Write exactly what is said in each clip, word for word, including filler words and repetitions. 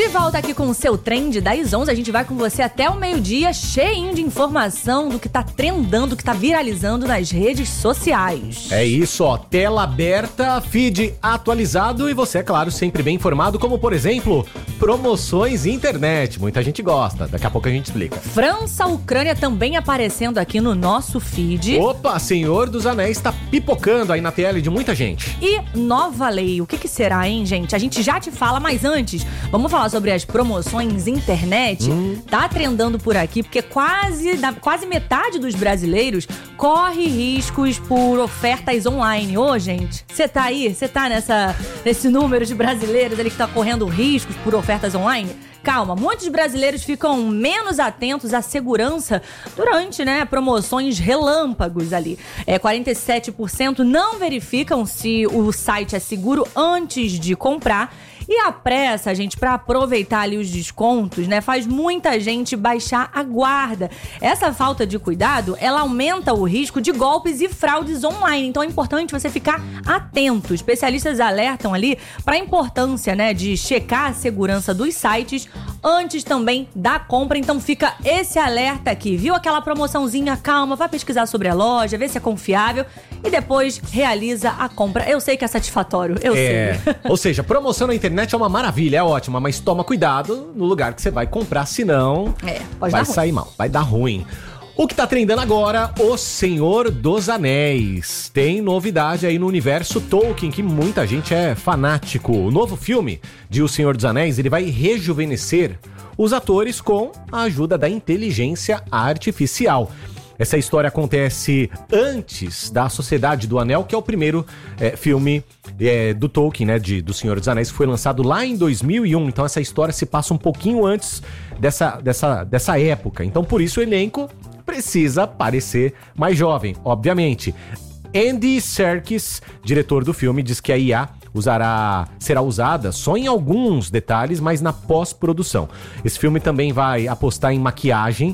De volta aqui com o seu Trend das onze, a gente vai com você até o meio-dia, cheinho de informação do que tá trendando, do que tá viralizando nas redes sociais. É isso, ó, tela aberta, feed atualizado e você, é claro, sempre bem informado, como por exemplo, promoções internet. Muita gente gosta, daqui a pouco a gente explica. França, Ucrânia também aparecendo aqui no nosso feed. Opa, Senhor dos Anéis tá pipocando aí na tela de muita gente. E nova lei, o que que será, hein, gente? A gente já te fala, mas antes, vamos falar sobre as promoções internet. Hum. Tá trendando por aqui, porque quase, quase metade dos brasileiros corre riscos por ofertas online. Ô, gente, você tá aí? Você tá nessa, nesse número de brasileiros ali que tá correndo riscos por ofertas online? Calma, muitos brasileiros ficam menos atentos à segurança durante, né, promoções relâmpagos ali. É, quarenta e sete por cento não verificam se o site é seguro antes de comprar. E a pressa, gente, pra aproveitar ali os descontos, né, faz muita gente baixar a guarda. Essa falta de cuidado, ela aumenta o risco de golpes e fraudes online. Então é importante você ficar atento. Especialistas alertam ali pra importância, né, de checar a segurança dos sites antes também da compra. Então fica esse alerta aqui. Viu aquela promoçãozinha? Calma, vai pesquisar sobre a loja, ver se é confiável e depois realiza a compra. Eu sei que é satisfatório, eu é, sei. Ou seja, promoção na internet é uma maravilha, é ótima, mas toma cuidado no lugar que você vai comprar, senão é, pode vai dar sair ruim. mal, vai dar ruim. O que tá trendando agora, O Senhor dos Anéis. Tem novidade aí no universo Tolkien, que muita gente é fanático. O novo filme de O Senhor dos Anéis, ele vai rejuvenescer os atores com a ajuda da inteligência artificial. Essa história acontece antes da Sociedade do Anel, que é o primeiro é, filme é, do Tolkien, né, de, do Senhor dos Anéis, que foi lançado lá em dois mil e um. Então essa história se passa um pouquinho antes dessa, dessa, dessa época. Então por isso o elenco precisa parecer mais jovem, obviamente. Andy Serkis, diretor do filme, diz que a I A usará, será usada só em alguns detalhes, mas na pós-produção. Esse filme também vai apostar em maquiagem,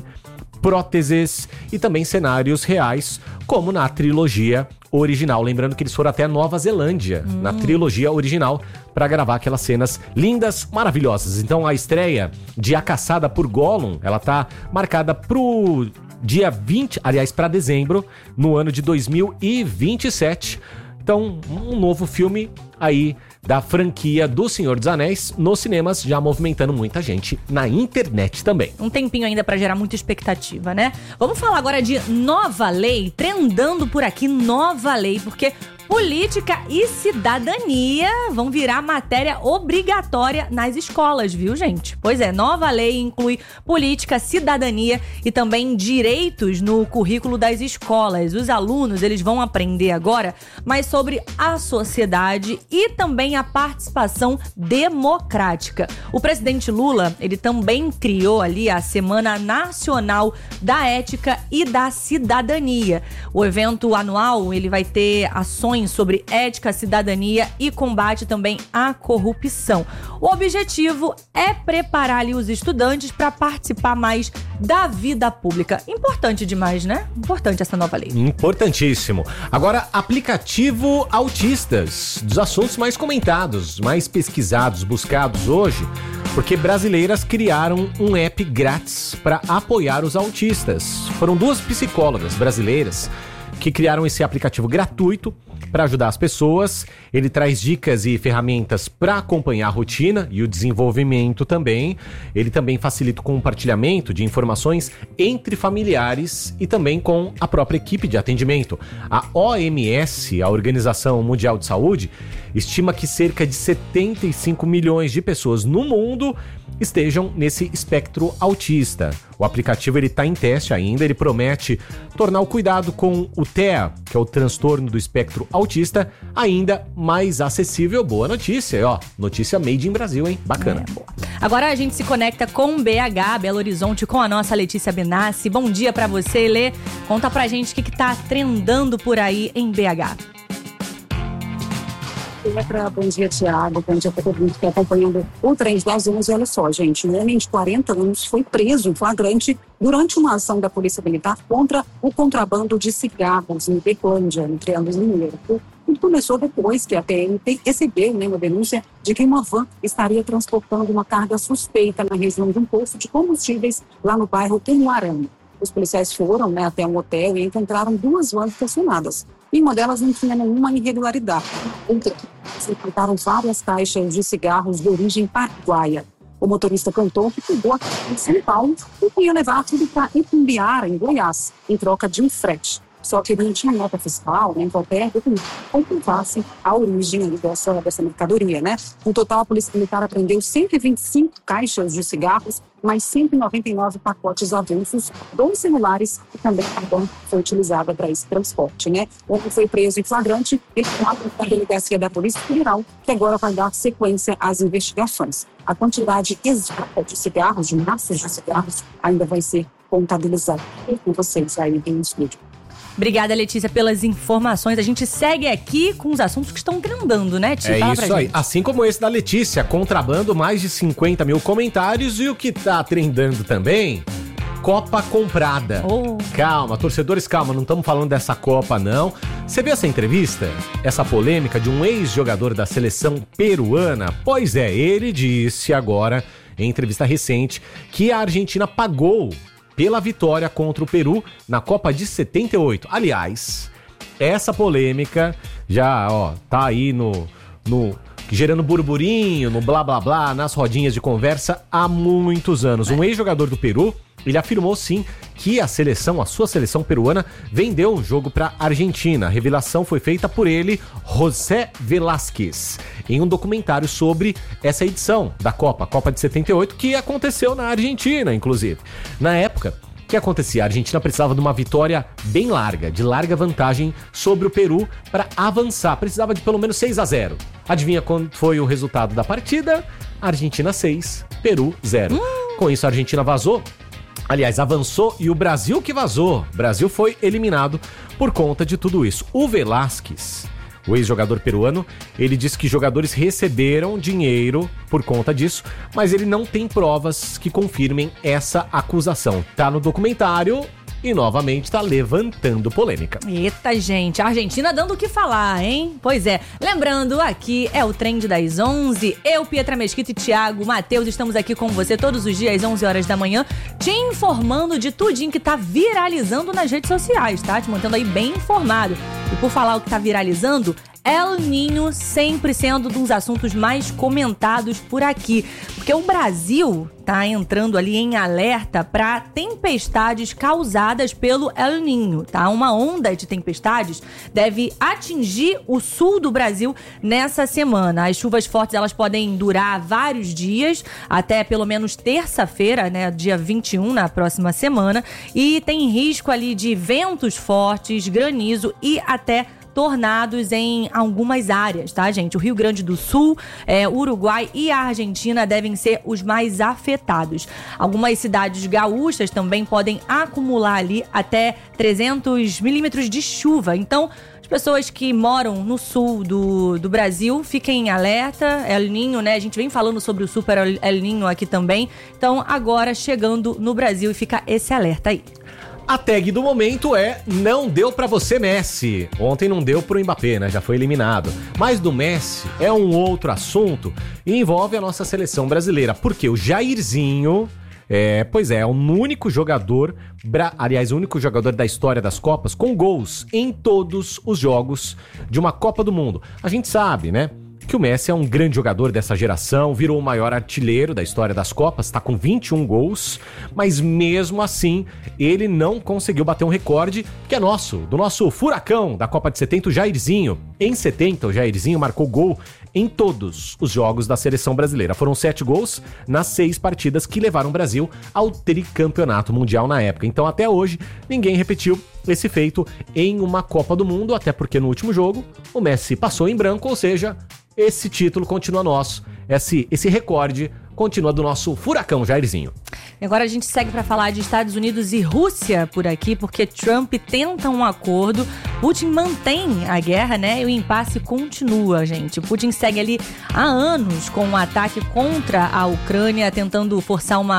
próteses e também cenários reais, como na trilogia original. Lembrando que eles foram até a Nova Zelândia, hum. na trilogia original, para gravar aquelas cenas lindas, maravilhosas. Então a estreia de A Caçada por Gollum, ela tá marcada pro dia vinte, aliás, para dezembro, no ano de dois mil e vinte e sete. Então, um novo filme aí da franquia do Senhor dos Anéis nos cinemas, já movimentando muita gente na internet também. Um tempinho ainda pra gerar muita expectativa, né? Vamos falar agora de nova lei, trendando por aqui, nova lei, porque política e cidadania vão virar matéria obrigatória nas escolas, viu, gente? Pois é, nova lei inclui política, cidadania e também direitos no currículo das escolas. Os alunos, eles vão aprender agora mais sobre a sociedade e também a participação democrática. O presidente Lula, ele também criou ali a Semana Nacional da Ética e da Cidadania. O evento anual, ele vai ter ações sobre ética, cidadania e combate também à corrupção. O objetivo é preparar ali os estudantes para participar mais da vida pública. Importante demais, né? Importante essa nova lei. Importantíssimo. Agora, aplicativo autistas, dos assuntos mais comentados, mais pesquisados, buscados hoje, porque brasileiras criaram um app grátis para apoiar os autistas. Foram duas psicólogas brasileiras que criaram esse aplicativo gratuito para ajudar as pessoas. Ele traz dicas e ferramentas para acompanhar a rotina e o desenvolvimento também. Ele também facilita o compartilhamento de informações entre familiares e também com a própria equipe de atendimento. A O M S, a Organização Mundial de Saúde, estima que cerca de setenta e cinco milhões de pessoas no mundo estejam nesse espectro autista. O aplicativo ele está em teste ainda, ele promete tornar o cuidado com o T E A, que é o transtorno do espectro autista, ainda mais acessível. Boa notícia, ó, notícia made in Brasil, hein? Bacana. É, boa. Agora a gente se conecta com B H, Belo Horizonte, com a nossa Letícia Benassi. Bom dia pra você, Lê. Conta pra gente o que, que tá trendando por aí em B H. Bom dia, Tiago. Bom dia para todo mundo que está acompanhando o Trend das onze. Olha só, gente, um homem de quarenta anos foi preso em flagrante durante uma ação da Polícia Militar contra o contrabando de cigarros em Berlândia, no Triângulo Mineiro. Tudo começou depois que a P M recebeu, né, uma denúncia de que uma van estaria transportando uma carga suspeita na região de um posto de combustíveis lá no bairro Umuarama. Os policiais foram, né, até um hotel e encontraram duas vans estacionadas. E uma delas não tinha nenhuma irregularidade. Se encontraram várias caixas de cigarros de origem paraguaia. O motorista contou que pegou a carga em São Paulo e ia levar tudo para Itumbiara, em Goiás, em troca de um frete. Só que não tinha nota fiscal, nem qualquer documento que comprovasse a origem ali dessa, dessa mercadoria, né? No total, a Polícia Militar apreendeu cento e vinte e cinco caixas de cigarros, mais cento e noventa e nove pacotes avulsos, dois celulares e também a cartão foi utilizada para esse transporte, né? O homem foi preso em flagrante e levado para a delegacia da Polícia Federal, que agora vai dar sequência às investigações. A quantidade exata de cigarros, de massas de cigarros, ainda vai ser contabilizada. E com vocês aí no estúdio. Obrigada, Letícia, pelas informações. A gente segue aqui com os assuntos que estão trendando, né, Tia? É Fala isso pra aí. gente. Assim como esse da Letícia, contrabando, mais de cinquenta mil comentários. E o que tá trendando também, Copa comprada. Oh. Calma, torcedores, calma, não estamos falando dessa Copa, não. Você viu essa entrevista? Essa polêmica de um ex-jogador da seleção peruana? Pois é, ele disse agora, em entrevista recente, que a Argentina pagou pela vitória contra o Peru na Copa de setenta e oito. Aliás, essa polêmica já, ó, tá aí no, no gerando burburinho, no blá blá blá, nas rodinhas de conversa há muitos anos. Um ex-jogador do Peru, ele afirmou sim que a seleção, a sua seleção peruana, vendeu o jogo para a Argentina. A revelação foi feita por ele, José Velázquez, em um documentário sobre essa edição da Copa, a Copa de setenta e oito, que aconteceu na Argentina, inclusive. Na época, o que acontecia? A Argentina precisava de uma vitória bem larga, de larga vantagem sobre o Peru para avançar. Precisava de pelo menos seis a zero. Adivinha quando foi o resultado da partida? Argentina seis, Peru zero. Hum. Com isso, a Argentina vazou. Aliás, avançou e o Brasil que vazou. O Brasil foi eliminado por conta de tudo isso. O Velázquez, o ex-jogador peruano, ele disse que jogadores receberam dinheiro por conta disso, mas ele não tem provas que confirmem essa acusação. Tá no documentário e novamente tá levantando polêmica. Eita, gente, a Argentina dando o que falar, hein? Pois é, lembrando, aqui é o Trend das onze, eu, Pietra Mesquita e Thiago Matheus, estamos aqui com você todos os dias às onze horas da manhã, te informando de tudinho que tá viralizando nas redes sociais, tá? Te mantendo aí bem informado. E por falar o que tá viralizando, El Niño sempre sendo um dos assuntos mais comentados por aqui, porque o Brasil tá entrando ali em alerta para tempestades causadas pelo El Niño, tá? Uma onda de tempestades deve atingir o sul do Brasil nessa semana. As chuvas fortes, elas podem durar vários dias, até pelo menos terça-feira, né, dia vinte e um, na próxima semana, e tem risco ali de ventos fortes, granizo e até tornados em algumas áreas, tá, gente? O Rio Grande do Sul, é, o Uruguai e a Argentina devem ser os mais afetados. Algumas cidades gaúchas também podem acumular ali até trezentos milímetros de chuva. Então, as pessoas que moram no sul do, do Brasil, fiquem em alerta. El Niño, né? A gente vem falando sobre o Super El Niño aqui também. Então, agora chegando no Brasil e fica esse alerta aí. A tag do momento é não deu pra você, Messi. Ontem não deu pro Mbappé, né? Já foi eliminado. Mas do Messi é um outro assunto e envolve a nossa seleção brasileira. Porque o Jairzinho, é, pois é, é o único jogador, bra... aliás, o único jogador da história das Copas com gols em todos os jogos de uma Copa do Mundo. A gente sabe, né? Que o Messi é um grande jogador dessa geração, virou o maior artilheiro da história das Copas, tá com vinte e um gols, mas mesmo assim ele não conseguiu bater um recorde que é nosso, do nosso furacão da Copa de setenta, o Jairzinho. Em setenta, o Jairzinho marcou gol em todos os jogos da seleção brasileira. Foram sete gols nas seis partidas que levaram o Brasil ao tricampeonato mundial na época. Então até hoje ninguém repetiu esse feito em uma Copa do Mundo, até porque no último jogo o Messi passou em branco, ou seja, esse título continua nosso, esse, esse recorde continua do nosso furacão Jairzinho. Agora a gente segue para falar de Estados Unidos e Rússia por aqui, porque Trump tenta um acordo, Putin mantém a guerra, né? E o impasse continua, gente. Putin segue ali há anos com um ataque contra a Ucrânia, tentando forçar uma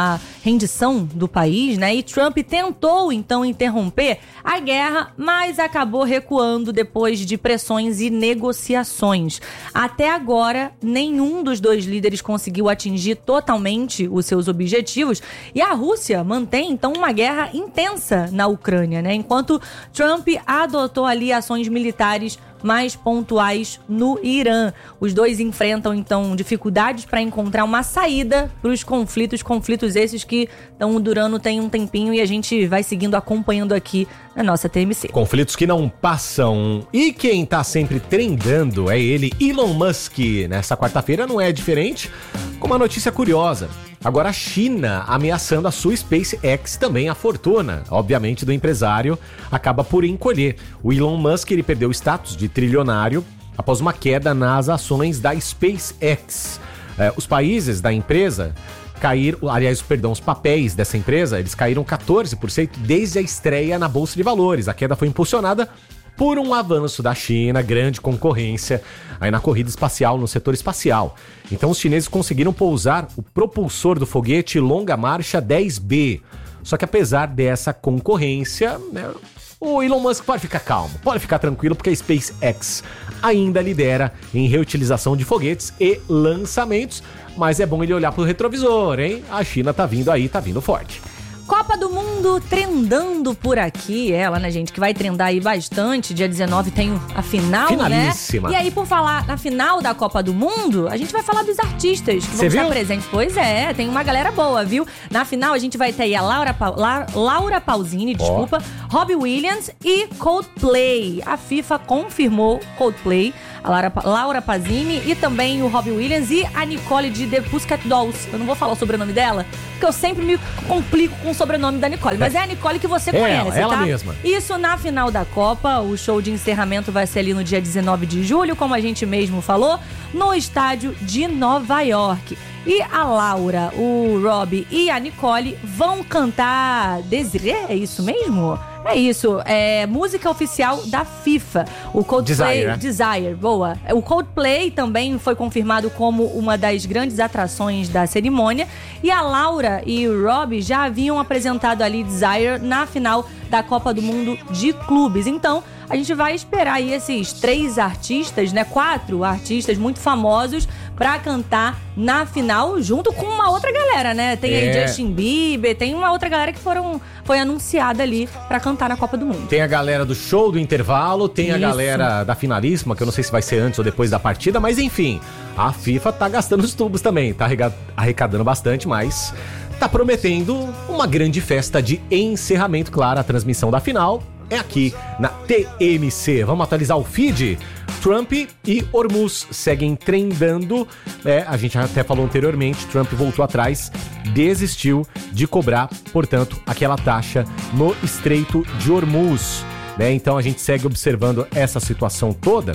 rendição do país, né? E Trump tentou, então, interromper a guerra, mas acabou recuando depois de pressões e negociações. Até agora, nenhum dos dois líderes conseguiu atingir totalmente os seus objetivos e a Rússia mantém, então, uma guerra intensa na Ucrânia, né? Enquanto Trump adotou ali ações militares mais pontuais no Irã. Os dois enfrentam, então, dificuldades para encontrar uma saída para os conflitos, conflitos esses que estão durando tem um tempinho e a gente vai seguindo, acompanhando aqui na nossa T M C. Conflitos que não passam. E quem tá sempre trendando é ele, Elon Musk. Nessa quarta-feira não é diferente, com uma notícia curiosa. Agora a China ameaçando a sua SpaceX, também a fortuna, obviamente, do empresário acaba por encolher. O Elon Musk, ele perdeu o status de trilionário após uma queda nas ações da SpaceX. É, os países da empresa caíram, aliás, perdão, os papéis dessa empresa, eles caíram quatorze por cento desde a estreia na Bolsa de Valores. A queda foi impulsionada por um avanço da China, grande concorrência aí na corrida espacial, no setor espacial. Então os chineses conseguiram pousar o propulsor do foguete Longa Marcha dez B. Só que apesar dessa concorrência, né, o Elon Musk pode ficar calmo, pode ficar tranquilo, porque a SpaceX ainda lidera em reutilização de foguetes e lançamentos, mas é bom ele olhar pro retrovisor, hein? A China tá vindo aí, tá vindo forte. Copa do Mundo trendando por aqui, ela, né, gente, que vai trendar aí bastante. Dia dezenove tem a final, Finalíssima. né? E aí, por falar na final da Copa do Mundo, a gente vai falar dos artistas que vão Cê estar viu? presentes. Pois é, tem uma galera boa, viu? Na final, a gente vai ter aí a Laura, pa- La- Laura Pausini, desculpa, Robbie Williams e Coldplay. A FIFA confirmou Coldplay, a Laura, Laura Pausini e também o Robbie Williams e a Nicole de The Pussycat Dolls. Eu não vou falar o sobrenome dela, porque eu sempre me complico com o sobrenome da Nicole. Mas é a Nicole que você É conhece, ela, tá? ela mesma. Isso na final da Copa. O show de encerramento vai ser ali no dia dezenove de julho, como a gente mesmo falou, no estádio de Nova York. E a Laura, o Robbie e a Nicole vão cantar Desiree, é isso mesmo? É isso, é música oficial da FIFA. O Coldplay... Desire, né? Desire, boa. O Coldplay também foi confirmado como uma das grandes atrações da cerimônia. E a Laura e o Robbie já haviam apresentado ali Desire na final da Copa do Mundo de Clubes. Então, a gente vai esperar aí esses três artistas, né? Quatro artistas muito famosos pra cantar na final, junto com uma outra galera, né? Tem aí É. Justin Bieber, tem uma outra galera que foram, foi anunciada ali pra cantar na Copa do Mundo. Tem a galera do show do intervalo, tem a Isso. galera da finalíssima, que eu não sei se vai ser antes ou depois da partida, mas enfim, a FIFA tá gastando os tubos também, tá arrega- arrecadando bastante, mas tá prometendo uma grande festa de encerramento. Claro, a transmissão da final é aqui na T M C. Vamos atualizar o feed? Trump e Hormuz seguem trendando. É, a gente até falou anteriormente, Trump voltou atrás, desistiu de cobrar, portanto, aquela taxa no Estreito de Hormuz. Né? Então a gente segue observando essa situação toda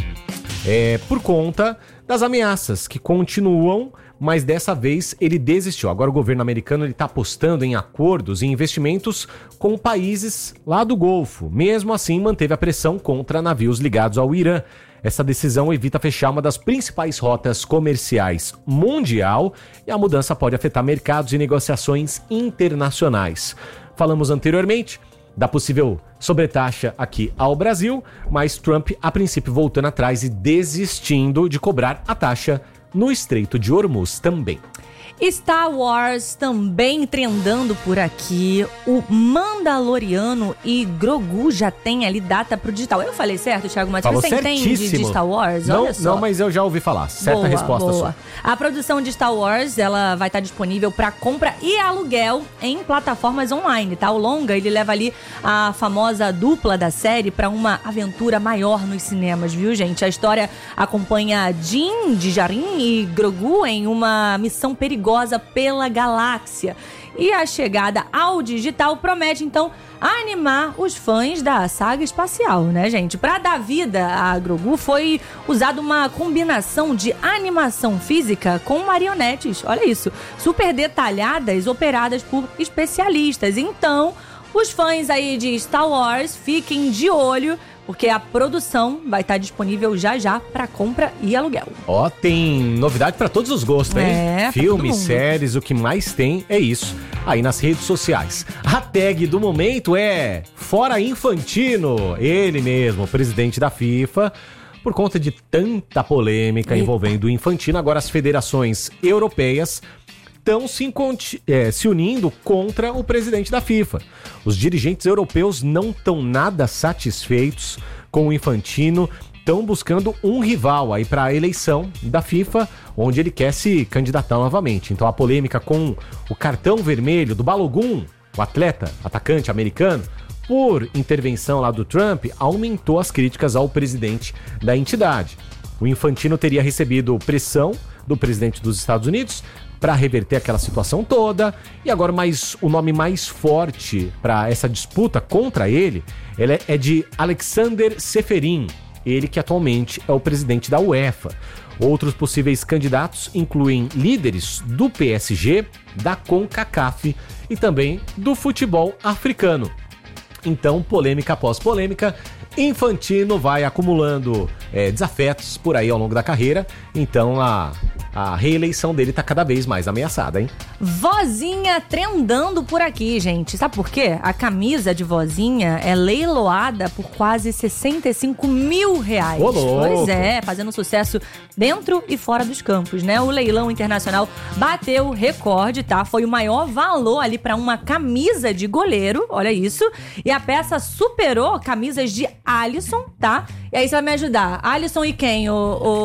é, por conta das ameaças que continuam, mas dessa vez ele desistiu. Agora o governo americano está apostando em acordos e investimentos com países lá do Golfo. Mesmo assim, manteve a pressão contra navios ligados ao Irã. Essa decisão evita fechar uma das principais rotas comerciais mundial e a mudança pode afetar mercados e negociações internacionais. Falamos anteriormente da possível sobretaxa aqui ao Brasil, mas Trump, a princípio, voltando atrás e desistindo de cobrar a taxa no Estreito de Hormuz também. Star Wars também trendando por aqui. O Mandaloriano e Grogu já tem ali data pro digital. Eu falei certo, Thiago Matheus? Falou Você entende de certíssimo. Star Wars? Não, Olha só. não, mas eu já ouvi falar. Certa Boa, resposta boa. sua. A produção de Star Wars, ela vai estar disponível para compra e aluguel em plataformas online, tá? O longa, ele leva ali a famosa dupla da série para uma aventura maior nos cinemas, viu, gente? A história acompanha Din Djarin e Grogu em uma missão perigosa pela galáxia. E a chegada ao digital promete, então, animar os fãs da saga espacial, né, gente? Para dar vida a Grogu foi usada uma combinação de animação física com marionetes, olha isso, super detalhadas, operadas por especialistas. Então, os fãs aí de Star Wars fiquem de olho, porque a produção vai estar disponível já já para compra e aluguel. Ó, tem novidade para todos os gostos, hein? É, Filmes, séries, o que mais tem é isso aí nas redes sociais. A tag do momento é Fora Infantino, ele mesmo, presidente da FIFA. Por conta de tanta polêmica Eita. envolvendo o Infantino, agora as federações europeias estão se, é, se unindo contra o presidente da FIFA. Os dirigentes europeus não estão nada satisfeitos com o Infantino, estão buscando um rival aí para a eleição da FIFA, onde ele quer se candidatar novamente. Então a polêmica com o cartão vermelho do Balogun, o atleta, atacante americano, por intervenção lá do Trump, aumentou as críticas ao presidente da entidade. O Infantino teria recebido pressão do presidente dos Estados Unidos para reverter aquela situação toda, e agora mais, o nome mais forte para essa disputa contra ele, ele é de Alexander Ceferin, ele que atualmente é o presidente da UEFA. Outros possíveis candidatos incluem líderes do P S G, da CONCACAF e também do futebol africano. Então, polêmica após polêmica, Infantino vai acumulando é, desafetos por aí ao longo da carreira. Então, a, a reeleição dele tá cada vez mais ameaçada, hein? Vozinha trendando por aqui, gente. Sabe por quê? A camisa de Vozinha é leiloada por quase sessenta e cinco mil reais. Ô, louco. Pois é, fazendo sucesso dentro e fora dos campos, né? O leilão internacional bateu recorde, tá? Foi o maior valor ali para uma camisa de goleiro, olha isso. E a peça superou camisas de Alisson, tá? E aí você vai me ajudar. Alisson e quem, ô,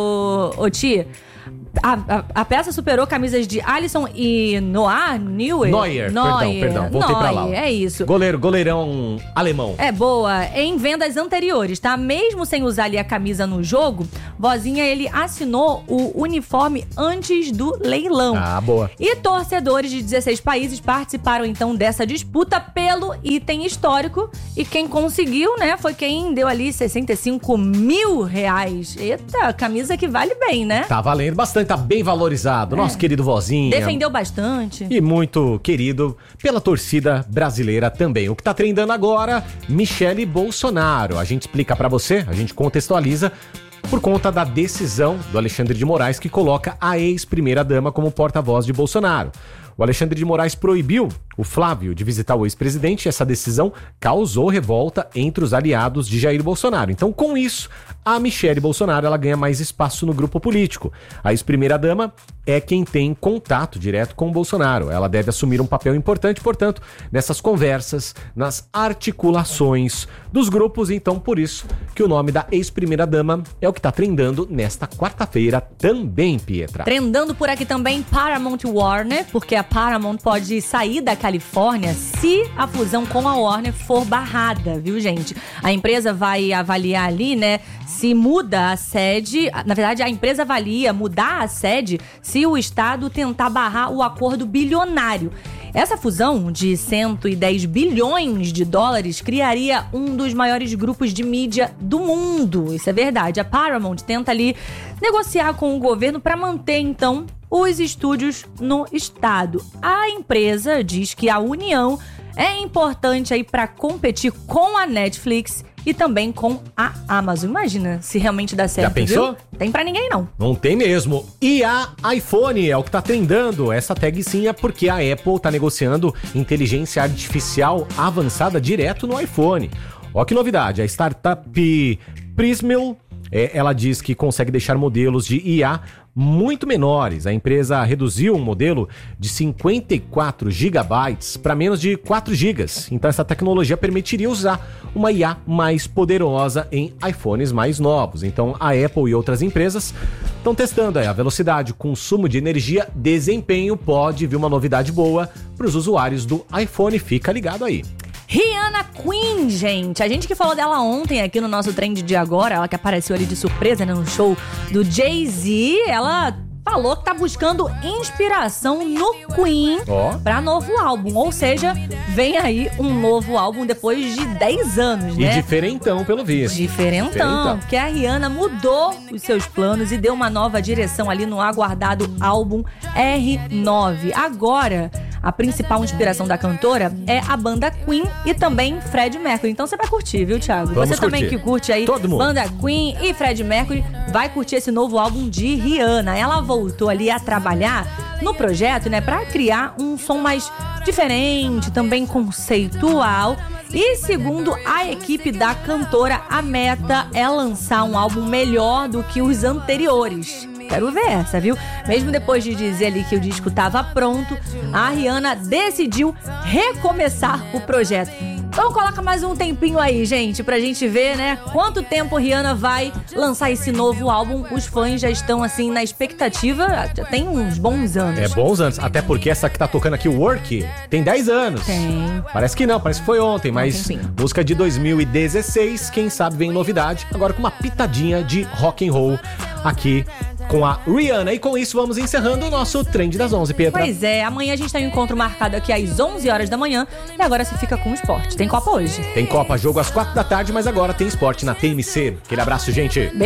ô, ô Ti? A, a, a peça superou camisas de Alisson e Noah, Neuer. Neuer, perdão, perdão, voltei Neuer, pra lá. É isso. Goleiro, goleirão alemão. É boa. Em vendas anteriores, tá? Mesmo sem usar ali a camisa no jogo, Vozinha, ele assinou o uniforme antes do leilão. Ah, boa. E torcedores de dezesseis países participaram, então, dessa disputa pelo item histórico. E quem conseguiu, né, foi quem deu ali sessenta e cinco mil reais. Eita, camisa que vale bem, né? Tá valendo bastante, tá bem valorizado. Nosso querido Vozinha. Defendeu bastante. E muito querido pela torcida brasileira também. O que tá trendando agora, Michele Bolsonaro. A gente explica pra você, a gente contextualiza por conta da decisão do Alexandre de Moraes, que coloca a ex-primeira-dama como porta-voz de Bolsonaro. O Alexandre de Moraes proibiu o Flávio de visitar o ex-presidente e essa decisão causou revolta entre os aliados de Jair Bolsonaro. Então, com isso, a Michele Bolsonaro ela ganha mais espaço no grupo político. A ex-primeira-dama é quem tem contato direto com o Bolsonaro. Ela deve assumir um papel importante, portanto, nessas conversas, nas articulações dos grupos. Então, por isso que o nome da ex-primeira-dama é o que está trendando nesta quarta-feira também, Pietra. Trendando por aqui também Paramount Warner, porque a Paramount pode sair da Califórnia se a fusão com a Warner for barrada, viu, gente? A empresa vai avaliar ali, né, se muda a sede. Na verdade, a empresa avalia mudar a sede se o Estado tentar barrar o acordo bilionário. Essa fusão de cento e dez bilhões de dólares criaria um dos maiores grupos de mídia do mundo. Isso é verdade. A Paramount tenta ali negociar com o governo para manter, então, os estúdios no estado. A empresa diz que a união é importante aí para competir com a Netflix e também com a Amazon. Imagina se realmente dá certo. Já pensou? Viu? Tem pra ninguém, não. Não tem mesmo. E a iPhone é o que tá trendando. Essa tag sim é porque a Apple tá negociando inteligência artificial avançada direto no iPhone. Ó que novidade, a startup Prismill, é, ela diz que consegue deixar modelos de I A muito menores. A empresa reduziu um modelo de cinquenta e quatro gigabytes para menos de quatro gigas. Então essa tecnologia permitiria usar uma I A mais poderosa em iPhones mais novos. Então a Apple e outras empresas estão testando aí a velocidade, consumo de energia, desempenho. Pode vir uma novidade boa para os usuários do iPhone. Fica ligado aí. Rihanna Queen, gente. A gente que falou dela ontem aqui no nosso trend de agora, ela que apareceu ali de surpresa, né, no show do Jay-Z, ela falou que tá buscando inspiração no Queen oh. pra novo álbum. Ou seja, vem aí um novo álbum depois de dez anos, né? E diferentão, pelo visto. Diferentão, diferentão. Porque a Rihanna mudou os seus planos e deu uma nova direção ali no aguardado álbum R nove. Agora, a principal inspiração da cantora é a banda Queen e também Freddie Mercury. Então você vai curtir, viu, Thiago? Vamos você também curtir. que curte aí Todo mundo. banda Queen e Freddie Mercury vai curtir esse novo álbum de Rihanna. Ela voltou ali a trabalhar no projeto, né, pra criar um som mais diferente, também conceitual. E segundo a equipe da cantora, a meta é lançar um álbum melhor do que os anteriores. Quero ver essa, viu? Mesmo depois de dizer ali que o disco estava pronto, a Rihanna decidiu recomeçar o projeto. Então coloca mais um tempinho aí, gente, pra gente ver, né, quanto tempo Rihanna vai lançar esse novo álbum. Os fãs já estão, assim, na expectativa, já tem uns bons anos. É, bons anos, até porque essa que tá tocando aqui, o Work, tem dez anos. Tem. Parece que não, parece que foi ontem, mas Ontem, sim. música de dois mil e dezesseis, quem sabe vem novidade, agora com uma pitadinha de rock and roll aqui com a Rihanna. E com isso vamos encerrando o nosso Trend das onze, Pietra. Pois é, amanhã a gente tem um encontro marcado aqui às onze horas da manhã e agora se fica com o esporte. Tem Copa hoje. Tem Copa, jogo às quatro da tarde, mas agora tem esporte na T M C. Aquele abraço, gente.